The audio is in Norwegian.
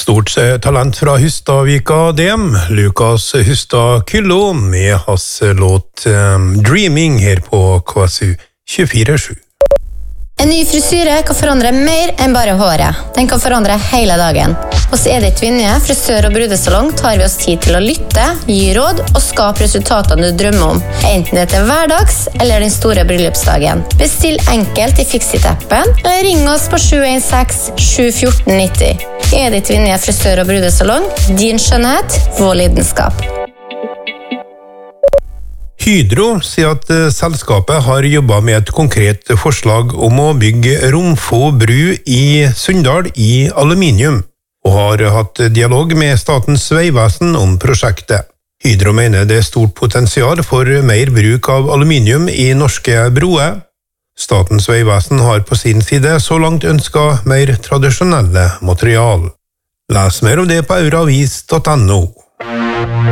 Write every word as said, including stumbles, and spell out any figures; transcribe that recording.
Stort talent fra Hustadvika D M, Lukas Hustad Kyllo, med hans låt um, Dreaming her på K S U tjuefire sju. En ny frisyre kan forandre mer enn bare håret. Den kan forandre hele dagen. Hos Edith Vinje, frisør og brudesalong, tar vi oss tid til å lytte, gi råd og skape resultatene du drømmer om. Enten det er til hverdags eller den store bryllupsdagen. Bestill enkelt i Fixit-appen, eller ring oss på sju en seks sju ett fire ni null. Edith Vinje, frisør og brudesalong. Din skjønnhet, vår lidenskap. Hydro sier at selskapet har jobbet med et konkret forslag om å bygge Romfo bru i Sunndal i aluminium, og har hatt dialog med Statens vegvesen om prosjektet. Hydro mener det er stort potensial for mer bruk av aluminium i norske broer. Statens vegvesen har på sin side så langt ønsket mer tradisjonelle material. Les mer om det på auravis punktum no.